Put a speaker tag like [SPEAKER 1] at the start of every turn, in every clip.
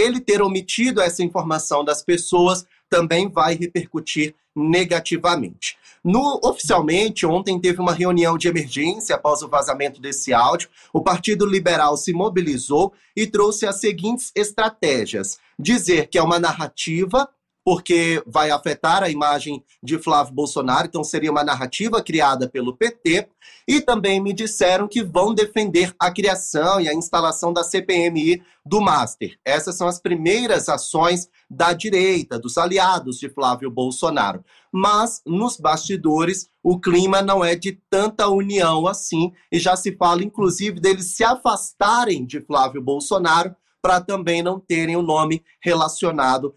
[SPEAKER 1] ele ter omitido essa informação das pessoas também vai repercutir negativamente. Oficialmente, ontem teve uma reunião de emergência após o vazamento desse áudio. O Partido Liberal se mobilizou e trouxe as seguintes estratégias: dizer que é uma narrativa, porque vai afetar a imagem de Flávio Bolsonaro, então seria uma narrativa criada pelo PT, e também me disseram que vão defender a criação e a instalação da CPMI do Master. Essas são as primeiras ações da direita, dos aliados de Flávio Bolsonaro. Mas, nos bastidores, o clima não é de tanta união assim, e já se fala, inclusive, deles se afastarem de Flávio Bolsonaro, para também não terem o nome relacionado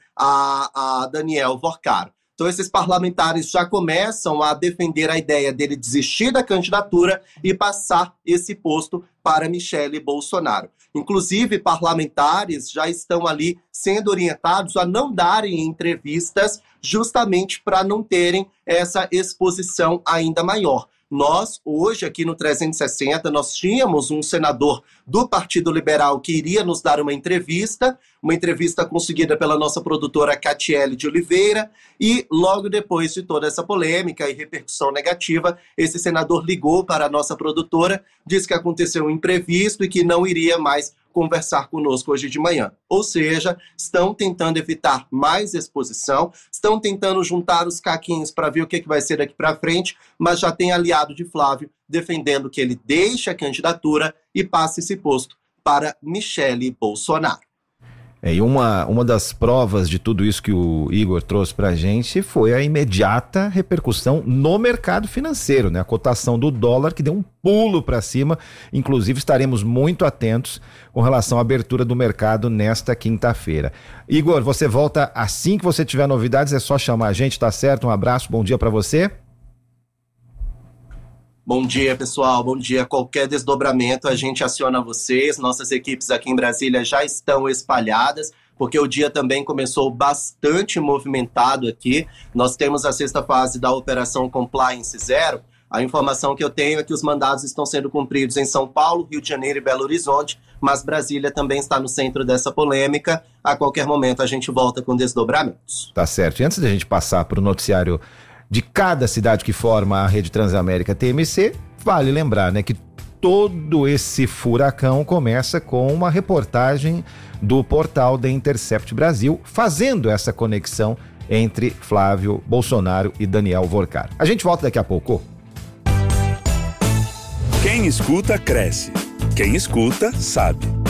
[SPEAKER 1] a Daniel Vorcaro. Então, esses parlamentares já começam a defender a ideia dele desistir da candidatura e passar esse posto para Michele Bolsonaro. Inclusive, parlamentares já estão ali sendo orientados a não darem entrevistas justamente para não terem essa exposição ainda maior. Nós, hoje, aqui no 360, nós tínhamos um senador do Partido Liberal que iria nos dar uma entrevista conseguida pela nossa produtora Catiele de Oliveira, e logo depois de toda essa polêmica e repercussão negativa, esse senador ligou para a nossa produtora, disse que aconteceu um imprevisto e que não iria mais conversar conosco hoje de manhã. Ou seja, estão tentando evitar mais exposição, estão tentando juntar os caquinhos para ver o que vai ser daqui para frente, mas já tem aliado de Flávio defendendo que ele deixe a candidatura e passe esse posto para Michele Bolsonaro.
[SPEAKER 2] E uma das provas de tudo isso que o Igor trouxe pra gente foi a imediata repercussão no mercado financeiro, né? A cotação do dólar que deu um pulo para cima. Inclusive estaremos muito atentos com relação à abertura do mercado nesta quinta-feira. Igor, você volta assim que você tiver novidades, é só chamar a gente, tá certo? Um abraço, bom dia para você.
[SPEAKER 1] Bom dia, pessoal. Bom dia. Qualquer desdobramento, a gente aciona vocês. Nossas equipes aqui em Brasília já estão espalhadas, porque o dia também começou bastante movimentado aqui. Nós temos a sexta fase da Operação Compliance Zero. A informação que eu tenho é que os mandados estão sendo cumpridos em São Paulo, Rio de Janeiro e Belo Horizonte, mas Brasília também está no centro dessa polêmica. A qualquer momento a gente volta com desdobramentos.
[SPEAKER 2] Tá certo. E antes da gente passar para o noticiário de cada cidade que forma a Rede Transamérica TMC, vale lembrar, né, que todo esse furacão começa com uma reportagem do portal The Intercept Brasil, fazendo essa conexão entre Flávio Bolsonaro e Daniel Vorcaro. A gente volta daqui a pouco.
[SPEAKER 3] Quem escuta, cresce. Quem escuta, sabe.